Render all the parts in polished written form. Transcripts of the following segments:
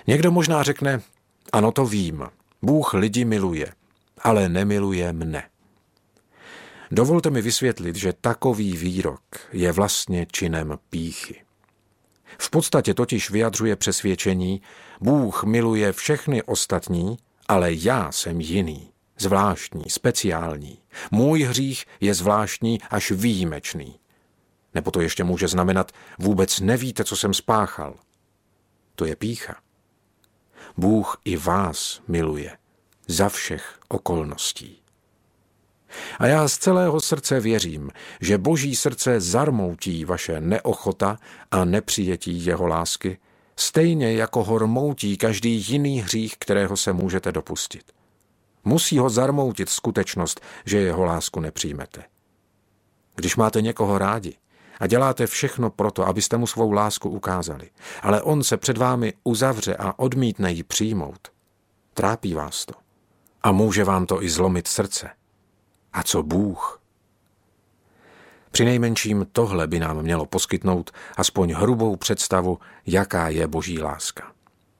Někdo možná řekne, ano, to vím, Bůh lidi miluje, ale nemiluje mne. Dovolte mi vysvětlit, že takový výrok je vlastně činem pýchy. V podstatě totiž vyjadřuje přesvědčení, Bůh miluje všechny ostatní, ale já jsem jiný, zvláštní, speciální. Můj hřích je zvláštní až výjimečný. Nebo to ještě může znamenat, vůbec nevíte, co jsem spáchal. To je pýcha. Bůh i vás miluje za všech okolností. A já z celého srdce věřím, že Boží srdce zarmoutí vaše neochota a nepřijetí jeho lásky, stejně jako ho rmoutí každý jiný hřích, kterého se můžete dopustit. Musí ho zarmoutit skutečnost, že jeho lásku nepřijmete. Když máte někoho rádi a děláte všechno proto, abyste mu svou lásku ukázali, ale on se před vámi uzavře a odmítne ji přijmout, trápí vás to a může vám to i zlomit srdce. A co Bůh? Přinejmenším tohle by nám mělo poskytnout aspoň hrubou představu, jaká je Boží láska.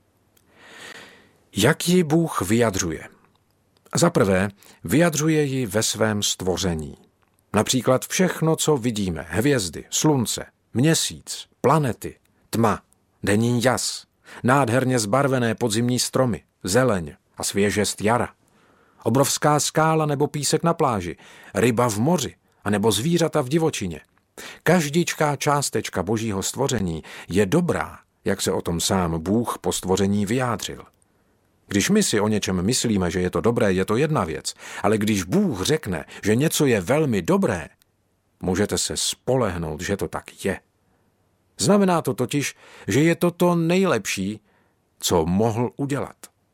Jak ji Bůh vyjadřuje? Za prvé, vyjadřuje ji ve svém stvoření. Například všechno, co vidíme, hvězdy, slunce, měsíc, planety, tma, denní jas, nádherně zbarvené podzimní stromy, zeleň a svěžest jara, obrovská skála nebo písek na pláži, ryba v moři a nebo zvířata v divočině. Každičká částečka Božího stvoření je dobrá, jak se o tom sám Bůh po stvoření vyjádřil. Když my si o něčem myslíme, že je to dobré, je to jedna věc, ale když Bůh řekne, že něco je velmi dobré, můžete se spolehnout, že to tak je. Znamená to totiž, že je to to nejlepší, co mohl udělat.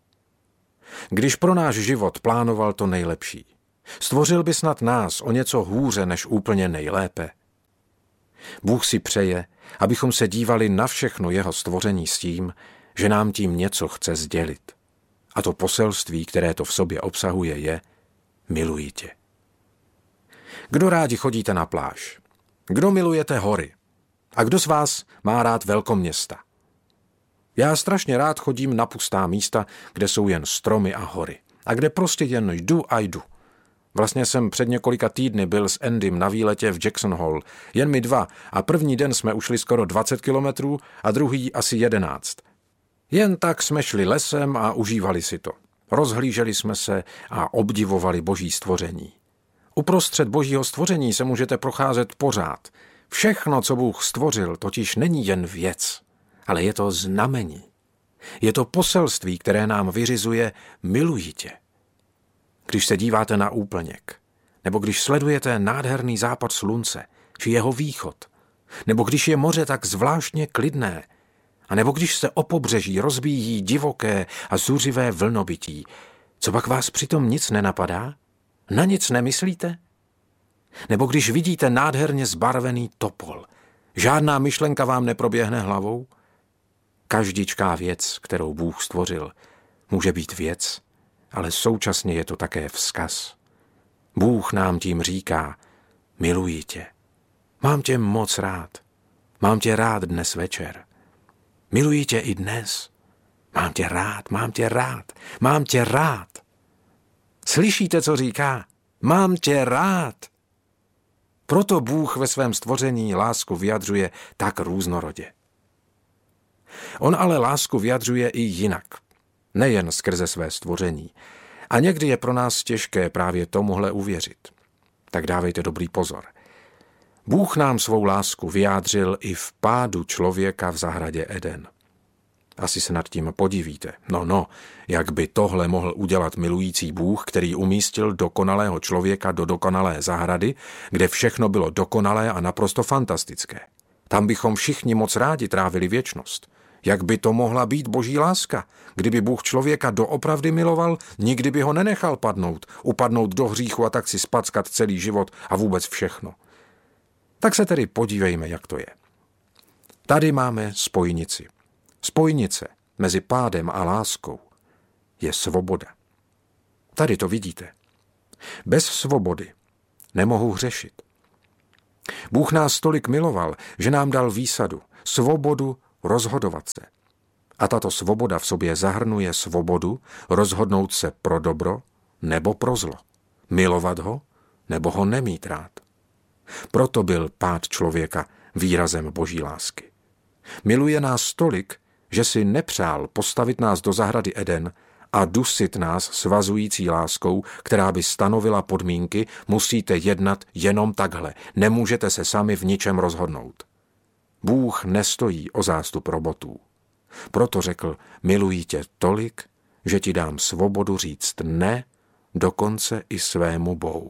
Když pro náš život plánoval to nejlepší, stvořil by snad nás o něco hůře než úplně nejlépe. Bůh si přeje, abychom se dívali na všechno jeho stvoření s tím, že nám tím něco chce sdělit. A to poselství, které to v sobě obsahuje, je miluji tě. Kdo rádi chodíte na pláž? Kdo milujete hory? A kdo z vás má rád velkoměsta? Já strašně rád chodím na pustá místa, kde jsou jen stromy a hory. A kde prostě jen jdu a jdu. Vlastně jsem před několika týdny byl s Andym na výletě v Jackson Hole. Jen my dva a první den jsme ušli skoro 20 kilometrů a druhý asi 11. Jen tak jsme šli lesem a užívali si to. Rozhlíželi jsme se a obdivovali Boží stvoření. Uprostřed Božího stvoření se můžete procházet pořád. Všechno, co Bůh stvořil, totiž není jen věc, ale je to znamení. Je to poselství, které nám vyřizuje miluji tě. Když se díváte na úplněk, nebo když sledujete nádherný západ slunce, či jeho východ, nebo když je moře tak zvláštně klidné, a nebo když se o pobřeží rozbíjí divoké a zuřivé vlnobytí, co pak vás přitom nic nenapadá? Na nic nemyslíte? Nebo když vidíte nádherně zbarvený topol, žádná myšlenka vám neproběhne hlavou? Každičká věc, kterou Bůh stvořil, může být věc, ale současně je to také vzkaz. Bůh nám tím říká, miluji tě, mám tě moc rád, mám tě rád dnes večer. Miluji tě i dnes. Mám tě rád, mám tě rád, mám tě rád. Slyšíte, co říká? Mám tě rád. Proto Bůh ve svém stvoření lásku vyjadřuje tak různorodě. On ale lásku vyjadřuje i jinak, nejen skrze své stvoření. A někdy je pro nás těžké právě tomuhle uvěřit. Tak dávejte dobrý pozor. Bůh nám svou lásku vyjádřil i v pádu člověka v zahradě Eden. Asi se nad tím podivíte. No, jak by tohle mohl udělat milující Bůh, který umístil dokonalého člověka do dokonalé zahrady, kde všechno bylo dokonalé a naprosto fantastické. Tam bychom všichni moc rádi trávili věčnost. Jak by to mohla být Boží láska? Kdyby Bůh člověka doopravdy miloval, nikdy by ho nenechal upadnout do hříchu a tak si spackat celý život a vůbec všechno. Tak se tedy podívejme, jak to je. Tady máme spojnici. Spojnice mezi pádem a láskou je svoboda. Tady to vidíte. Bez svobody nemohu hřešit. Bůh nás tolik miloval, že nám dal výsadu, svobodu rozhodovat se. A tato svoboda v sobě zahrnuje svobodu rozhodnout se pro dobro nebo pro zlo, milovat ho nebo ho nemít rád. Proto byl pád člověka výrazem Boží lásky. Miluje nás tolik, že si nepřál postavit nás do zahrady Eden a dusit nás svazující láskou, která by stanovila podmínky, musíte jednat jenom takhle, nemůžete se sami v ničem rozhodnout. Bůh nestojí o zástup robotů. Proto řekl, miluji tě tolik, že ti dám svobodu říct ne, dokonce i svému bohu.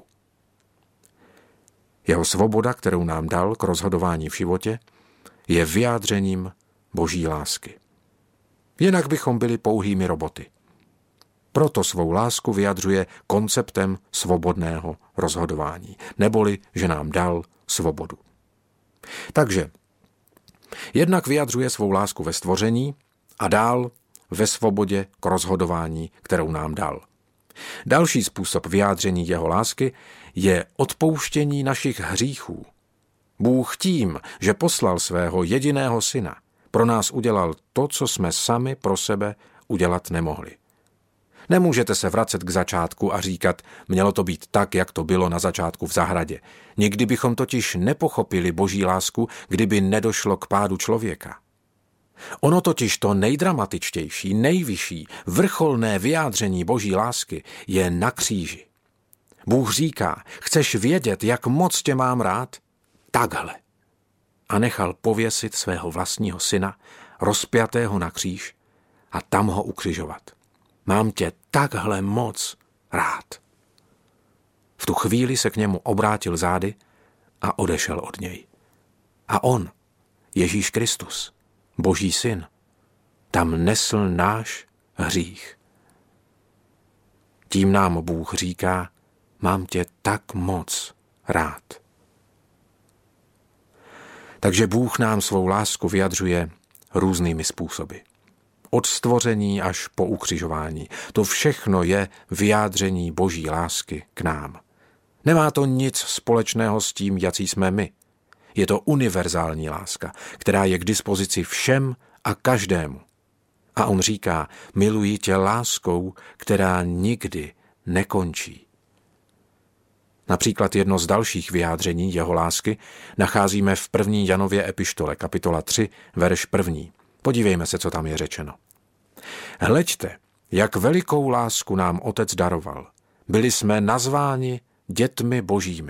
Jeho svoboda, kterou nám dal k rozhodování v životě, je vyjádřením Boží lásky. Jinak bychom byli pouhými roboty. Proto svou lásku vyjadřuje konceptem svobodného rozhodování, neboli, že nám dal svobodu. Takže jednak vyjadřuje svou lásku ve stvoření a dál ve svobodě k rozhodování, kterou nám dal. Další způsob vyjádření jeho lásky je odpouštění našich hříchů. Bůh tím, že poslal svého jediného syna, pro nás udělal to, co jsme sami pro sebe udělat nemohli. Nemůžete se vracet k začátku a říkat, mělo to být tak, jak to bylo na začátku v zahradě. Nikdy bychom totiž nepochopili Boží lásku, kdyby nedošlo k pádu člověka. Ono totiž to nejdramatičtější, nejvyšší, vrcholné vyjádření Boží lásky je na kříži. Bůh říká, chceš vědět, jak moc tě mám rád? Takhle. A nechal pověsit svého vlastního syna, rozpjatého na kříž, a tam ho ukřižovat. Mám tě takhle moc rád. V tu chvíli se k němu obrátil zády a odešel od něj. A on, Ježíš Kristus, Boží syn, tam nesl náš hřích. Tím nám Bůh říká, mám tě tak moc rád. Takže Bůh nám svou lásku vyjadřuje různými způsoby. Od stvoření až po ukřižování. To všechno je vyjádření Boží lásky k nám. Nemá to nic společného s tím, jací jsme my. Je to univerzální láska, která je k dispozici všem a každému. A on říká, miluji tě láskou, která nikdy nekončí. Například jedno z dalších vyjádření jeho lásky nacházíme v 1. Janově epištole, kapitola 3, verš 1. Podívejme se, co tam je řečeno. Hleďte, jak velikou lásku nám Otec daroval. Byli jsme nazváni dětmi Božími.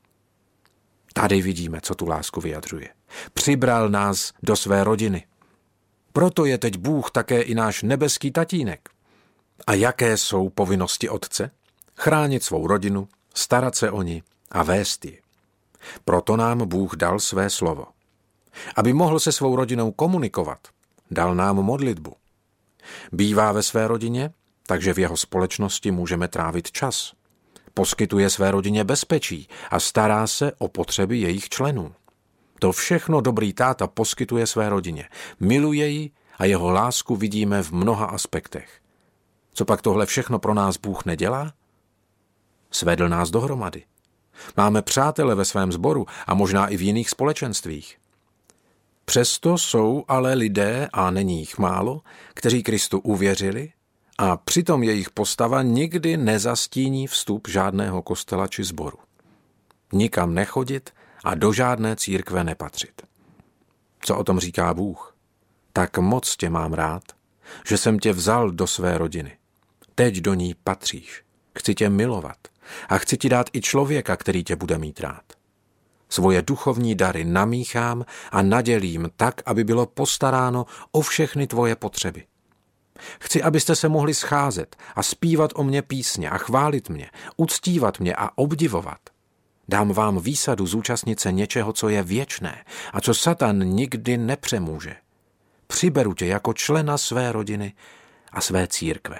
Tady vidíme, co tu lásku vyjadřuje. Přibral nás do své rodiny. Proto je teď Bůh také i náš nebeský tatínek. A jaké jsou povinnosti otce? Chránit svou rodinu, starat se o ni a vést ji. Proto nám Bůh dal své slovo. Aby mohl se svou rodinou komunikovat, dal nám modlitbu. Bývá ve své rodině, takže v jeho společnosti můžeme trávit čas. Poskytuje své rodině bezpečí a stará se o potřeby jejich členů. To všechno dobrý táta poskytuje své rodině. Miluje ji a jeho lásku vidíme v mnoha aspektech. Co pak tohle všechno pro nás Bůh nedělá? Svedl nás dohromady. Máme přátele ve svém sboru a možná i v jiných společenstvích. Přesto jsou ale lidé, a není jich málo, kteří Kristu uvěřili a přitom jejich postava nikdy nezastíní vstup žádného kostela či sboru. Nikam nechodit a do žádné církve nepatřit. Co o tom říká Bůh? Tak moc tě mám rád, že jsem tě vzal do své rodiny. Teď do ní patříš. Chci tě milovat a chci ti dát i člověka, který tě bude mít rád. Svoje duchovní dary namíchám a nadělím tak, aby bylo postaráno o všechny tvoje potřeby. Chci, abyste se mohli scházet a zpívat o mě písně a chválit mě, uctívat mě a obdivovat. Dám vám výsadu zúčastnit se něčeho, co je věčné a co Satan nikdy nepřemůže. Přiberu tě jako člena své rodiny a své církve.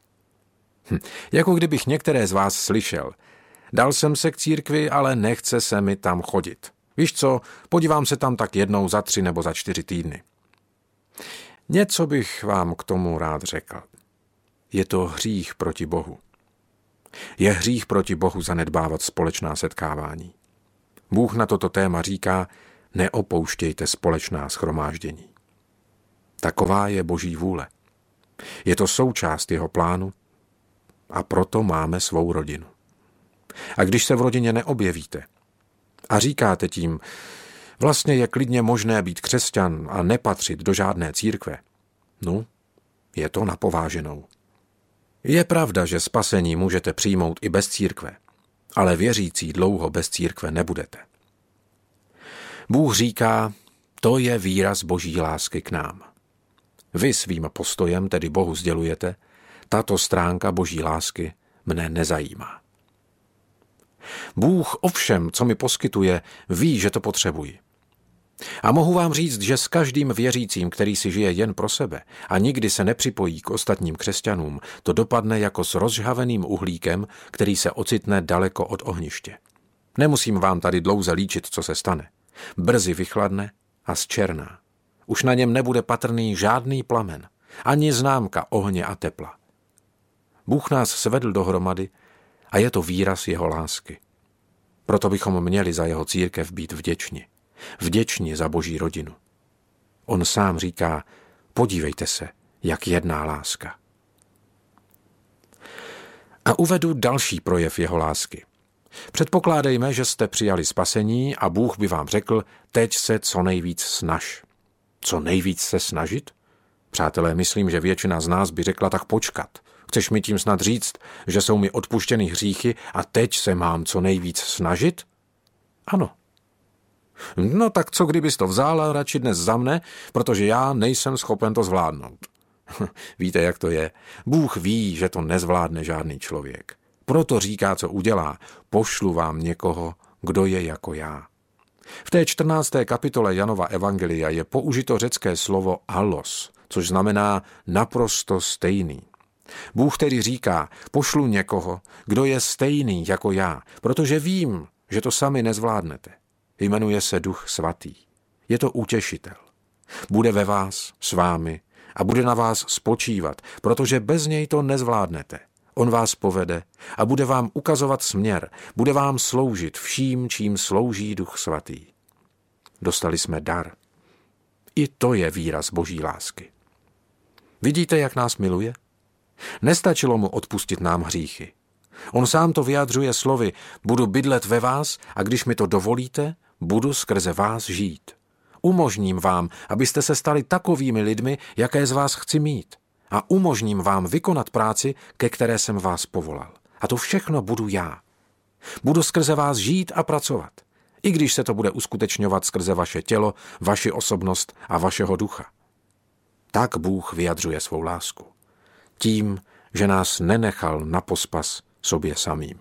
Jako kdybych některé z vás slyšel. Dal jsem se k církvi, ale nechce se mi tam chodit. Víš co, podívám se tam tak jednou za 3 nebo za 4 týdny. Něco bych vám k tomu rád řekl. Je to hřích proti Bohu. Je hřích proti Bohu zanedbávat společná setkávání. Bůh na toto téma říká, neopouštějte společná shromáždění. Taková je Boží vůle. Je to součást jeho plánu a proto máme svou rodinu. A když se v rodině neobjevíte a říkáte tím, vlastně je klidně možné být křesťan a nepatřit do žádné církve, no, je to na pováženou. Je pravda, že spasení můžete přijmout i bez církve, ale věřící dlouho bez církve nebudete. Bůh říká, to je výraz Boží lásky k nám. Vy svým postojem tedy Bohu sdělujete, tato stránka Boží lásky mne nezajímá. Bůh o všem, co mi poskytuje, ví, že to potřebuji. A mohu vám říct, že s každým věřícím, který si žije jen pro sebe a nikdy se nepřipojí k ostatním křesťanům, to dopadne jako s rozžhaveným uhlíkem, který se ocitne daleko od ohniště. Nemusím vám tady dlouze líčit, co se stane. Brzy vychladne a zčerná. Už na něm nebude patrný žádný plamen, ani známka ohně a tepla. Bůh nás svedl dohromady a je to výraz jeho lásky. Proto bychom měli za jeho církev být vděční. Vděční za Boží rodinu. On sám říká, podívejte se, jak jedná láska. A uvedu další projev jeho lásky. Předpokládejme, že jste přijali spasení a Bůh by vám řekl, teď se co nejvíc snaž. Co nejvíc se snažit? Přátelé, myslím, že většina z nás by řekla tak počkat. Chceš mi tím snad říct, že jsou mi odpuštěny hříchy a teď se mám co nejvíc snažit? Ano. No tak co kdybys to vzal a radši dnes za mne, protože já nejsem schopen to zvládnout. Víte, jak to je? Bůh ví, že to nezvládne žádný člověk. Proto říká, co udělá. Pošlu vám někoho, kdo je jako já. V té 14. kapitole Janova evangelia je použito řecké slovo allos, což znamená naprosto stejný. Bůh tedy říká, pošlu někoho, kdo je stejný jako já, protože vím, že to sami nezvládnete. Jmenuje se Duch Svatý. Je to útěšitel. Bude ve vás, s vámi a bude na vás spočívat, protože bez něj to nezvládnete. On vás povede a bude vám ukazovat směr, bude vám sloužit vším, čím slouží Duch Svatý. Dostali jsme dar. I to je výraz Boží lásky. Vidíte, jak nás miluje? Nestačilo mu odpustit nám hříchy. On sám to vyjadřuje slovy, budu bydlet ve vás a když mi to dovolíte, budu skrze vás žít. Umožním vám, abyste se stali takovými lidmi, jaké z vás chci mít. A umožním vám vykonat práci, ke které jsem vás povolal. A to všechno budu já. Budu skrze vás žít a pracovat. I když se to bude uskutečňovat skrze vaše tělo, vaši osobnost a vašeho ducha. Tak Bůh vyjadřuje svou lásku. Tím, že nás nenechal na pospas sobě samým.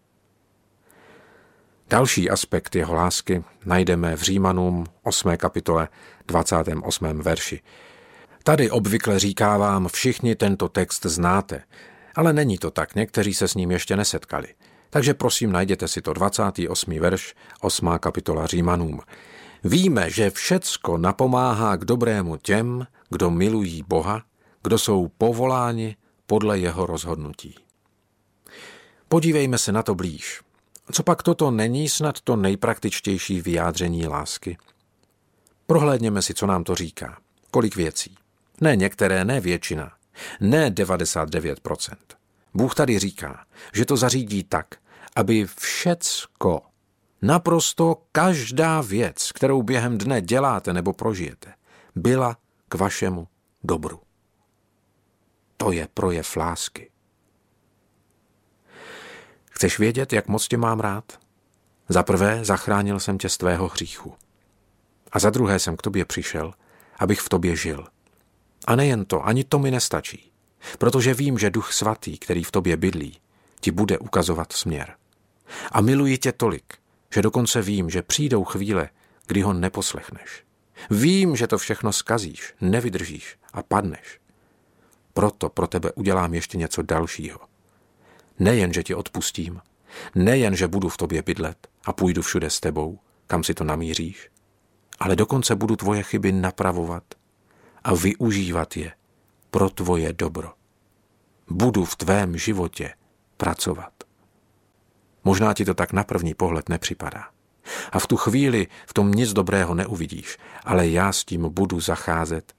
Další aspekt jeho lásky najdeme v Římanům 8. kapitole 28. verši. Tady obvykle říkávám, všichni tento text znáte, ale není to tak, někteří se s ním ještě nesetkali. Takže prosím, najděte si to 28. verš, 8. kapitola Římanům. Víme, že všecko napomáhá k dobrému těm, kdo milují Boha, kdo jsou povoláni podle jeho rozhodnutí. Podívejme se na to blíž. Copak toto není snad to nejpraktičtější vyjádření lásky? Prohlédněme si, co nám to říká. Kolik věcí. Ne některé, ne většina. Ne 99%. Bůh tady říká, že to zařídí tak, aby všecko, naprosto každá věc, kterou během dne děláte nebo prožijete, byla k vašemu dobru. To je projev lásky. Chceš vědět, jak moc tě mám rád? Za prvé, zachránil jsem tě z tvého hříchu. A za druhé jsem k tobě přišel, abych v tobě žil. A nejen to, ani to mi nestačí. Protože vím, že Duch Svatý, který v tobě bydlí, ti bude ukazovat směr. A miluji tě tolik, že dokonce vím, že přijdou chvíle, kdy ho neposlechneš. Vím, že to všechno zkazíš, nevydržíš a padneš. Proto pro tebe udělám ještě něco dalšího. Nejen, že ti odpustím, nejen, že budu v tobě bydlet a půjdu všude s tebou, kam si to namíříš, ale dokonce budu tvoje chyby napravovat a využívat je pro tvoje dobro. Budu v tvém životě pracovat. Možná ti to tak na první pohled nepřipadá. A v tu chvíli v tom nic dobrého neuvidíš, ale já s tím budu zacházet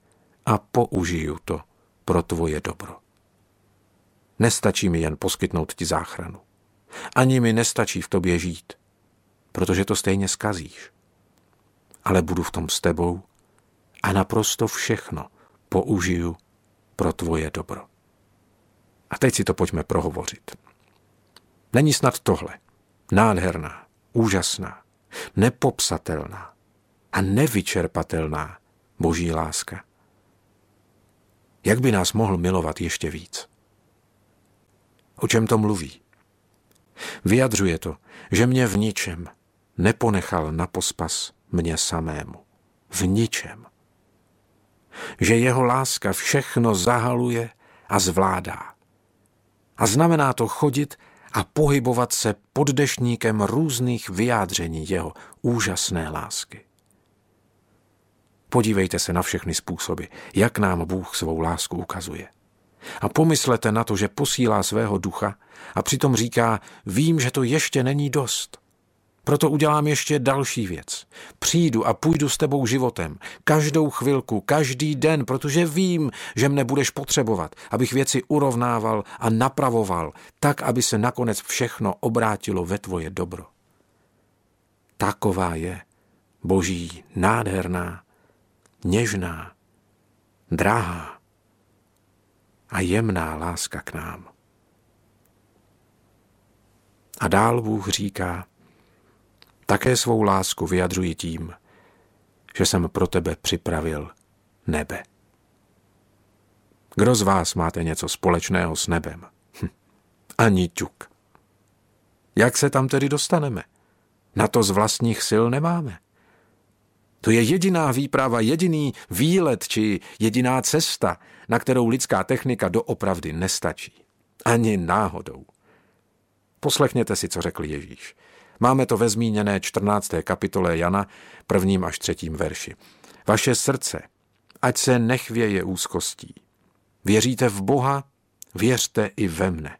a použiju to pro tvoje dobro. Nestačí mi jen poskytnout ti záchranu. Ani mi nestačí v tobě žít, protože to stejně zkazíš. Ale budu v tom s tebou a naprosto všechno použiju pro tvoje dobro. A teď si to pojďme prohovořit. Není snad tohle nádherná, úžasná, nepopsatelná a nevyčerpatelná Boží láska? Jak by nás mohl milovat ještě víc? O čem to mluví? Vyjadřuje to, že mě v ničem neponechal na pospas mně samému. V ničem. Že jeho láska všechno zahaluje a zvládá. A znamená to chodit a pohybovat se pod deštníkem různých vyjádření jeho úžasné lásky. Podívejte se na všechny způsoby, jak nám Bůh svou lásku ukazuje. A pomyslete na to, že posílá svého ducha a přitom říká, vím, že to ještě není dost. Proto udělám ještě další věc. Přijdu a půjdu s tebou životem. Každou chvilku, každý den, protože vím, že mne budeš potřebovat, abych věci urovnával a napravoval, tak, aby se nakonec všechno obrátilo ve tvoje dobro. Taková je Boží nádherná, něžná, drahá a jemná láska k nám. A dál Bůh říká, také svou lásku vyjadřuji tím, že jsem pro tebe připravil nebe. Kdo z vás máte něco společného s nebem? Ani ťuk. Jak se tam tedy dostaneme? Na to z vlastních sil nemáme. To je jediná výprava, jediný výlet či jediná cesta, na kterou lidská technika doopravdy nestačí. Ani náhodou. Poslechněte si, co řekl Ježíš. Máme to ve zmíněné 14. kapitole Jana, 1. až 3. verši. Vaše srdce, ať se nechvěje úzkostí. Věříte v Boha, věřte i ve mne.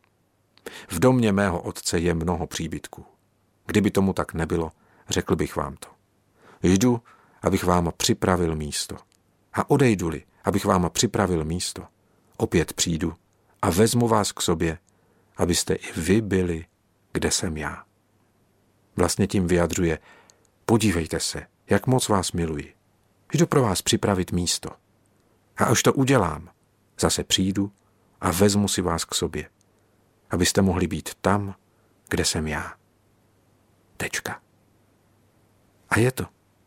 V domě mého otce je mnoho příbytků. Kdyby tomu tak nebylo, řekl bych vám to. Jdu, abych vám připravil místo. A odejdu-li, abych vám připravil místo, opět přijdu a vezmu vás k sobě, abyste i vy byli, kde jsem já. Vlastně tím vyjadřuje, podívejte se, jak moc vás miluji. Jdu pro vás připravit místo. A až to udělám, zase přijdu a vezmu si vás k sobě, abyste mohli být tam, kde jsem já. Tečka. A je to.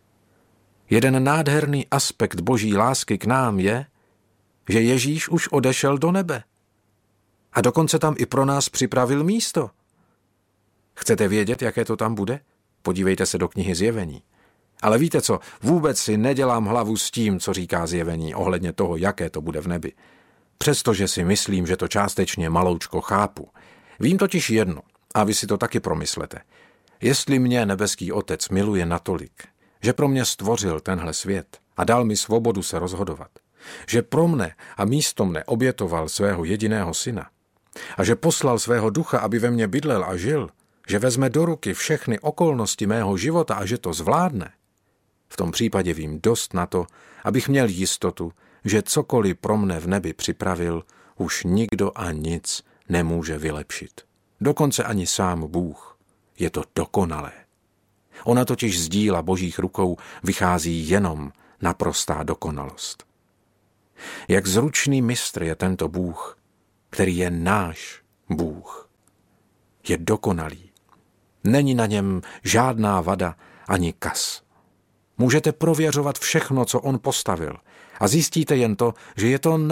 Jeden nádherný aspekt Boží lásky k nám je, že Ježíš už odešel do nebe. A dokonce tam i pro nás připravil místo. Chcete vědět, jaké to tam bude? Podívejte se do knihy Zjevení. Ale víte co, vůbec si nedělám hlavu s tím, co říká Zjevení ohledně toho, jaké to bude v nebi. Přestože si myslím, že to částečně maloučko chápu. Vím totiž jedno, a vy si to taky promyslete. Jestli mě nebeský Otec miluje natolik, že pro mě stvořil tenhle svět a dal mi svobodu se rozhodovat, že pro mne a místo mne obětoval svého jediného syna a že poslal svého ducha, aby ve mně bydlel a žil, že vezme do ruky všechny okolnosti mého života a že to zvládne, v tom případě vím dost na to, abych měl jistotu, že cokoliv pro mne v nebi připravil, už nikdo a nic nemůže vylepšit. Dokonce ani sám Bůh. Je to dokonalé. Ona totiž z díla Božích rukou vychází jenom naprostá dokonalost. Jak zručný mistr je tento Bůh, který je náš Bůh. Je dokonalý. Není na něm žádná vada ani kas. Můžete prověřovat všechno, co on postavil a zjistíte jen to, že je to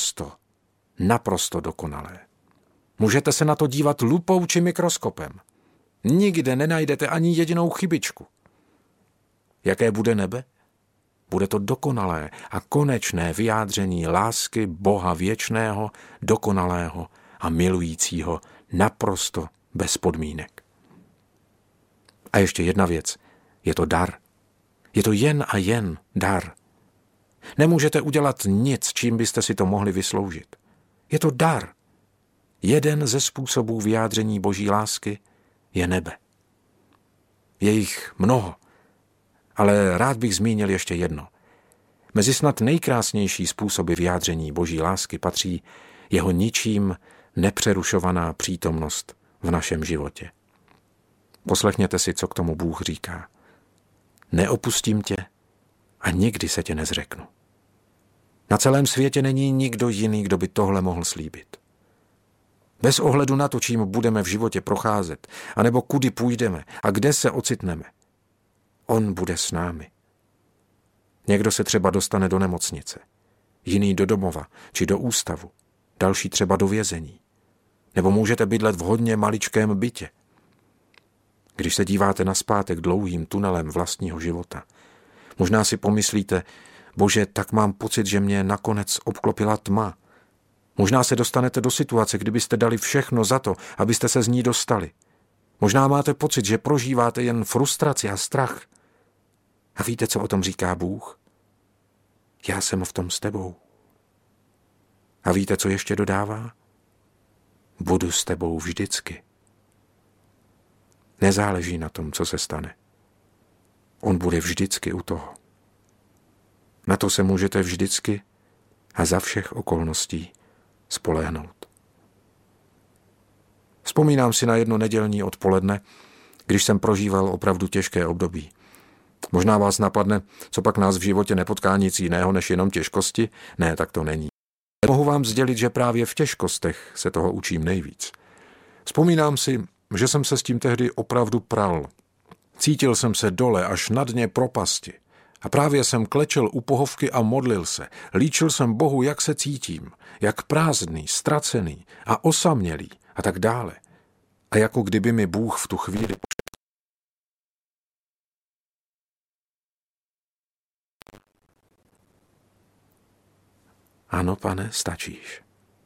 naprosto dokonalé. Můžete se na to dívat lupou či mikroskopem. Nikde nenajdete ani jedinou chybičku. Jaké bude nebe? Bude to dokonalé a konečné vyjádření lásky Boha věčného, dokonalého a milujícího naprosto bez podmínek. A ještě jedna věc. Je to dar. Je to jen a jen dar. Nemůžete udělat nic, čím byste si to mohli vysloužit. Je to dar. Jeden ze způsobů vyjádření Boží lásky je nebe. Je jich mnoho, ale rád bych zmínil ještě jedno. Mezi snad nejkrásnější způsoby vyjádření Boží lásky patří jeho ničím nepřerušovaná přítomnost v našem životě. Poslechněte si, co k tomu Bůh říká. Neopustím tě a nikdy se tě nezřeknu. Na celém světě není nikdo jiný, kdo by tohle mohl slíbit. Bez ohledu na to, čím budeme v životě procházet, anebo kudy půjdeme a kde se ocitneme, on bude s námi. Někdo se třeba dostane do nemocnice, jiný do domova či do ústavu, další třeba do vězení. Nebo můžete bydlet v hodně maličkém bytě. Když se díváte nazpátek dlouhým tunelem vlastního života, možná si pomyslíte, Bože, tak mám pocit, že mě nakonec obklopila tma. Možná se dostanete do situace, kdybyste dali všechno za to, abyste se z ní dostali. Možná máte pocit, že prožíváte jen frustraci a strach. A víte, co o tom říká Bůh? Já jsem v tom s tebou. A víte, co ještě dodává? Budu s tebou vždycky. Nezáleží na tom, co se stane. On bude vždycky u toho. Na to se můžete vždycky a za všech okolností spoléhnout. Vzpomínám si na jedno nedělní odpoledne, když jsem prožíval opravdu těžké období. Možná vás napadne, co pak nás v životě nepotká nic jiného než jenom těžkosti? Ne, tak to není. Mohu vám sdělit, že právě v těžkostech se toho učím nejvíc. Vzpomínám si, že jsem se s tím tehdy opravdu pral. Cítil jsem se dole až na dně propasti. A právě jsem klečel u pohovky a modlil se. Líčil jsem Bohu, jak se cítím, jak prázdný, ztracený a osamělý a tak dále. A jako kdyby mi Bůh v tu chvíli Ano, Pane, stačíš.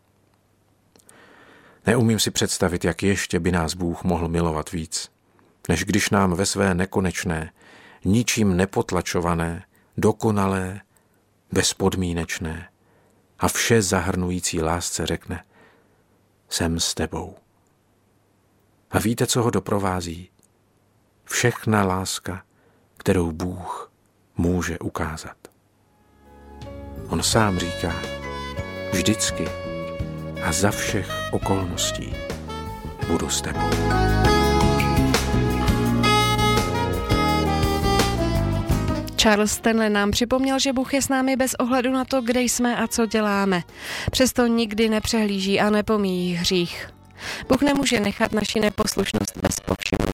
Neumím si představit, jak ještě by nás Bůh mohl milovat víc, než když nám ve své nekonečné, ničím nepotlačované, dokonalé, bezpodmínečné a vše zahrnující lásce řekne: jsem s tebou. A víte, co ho doprovází? Všechna láska, kterou Bůh může ukázat. On sám říká: vždycky a za všech okolností budu s tebou. Charles Stanley nám připomněl, že Bůh je s námi bez ohledu na to, kde jsme a co děláme. Přesto nikdy nepřehlíží a nepomíjí hřích. Bůh nemůže nechat naši neposlušnost bez povšimnutí.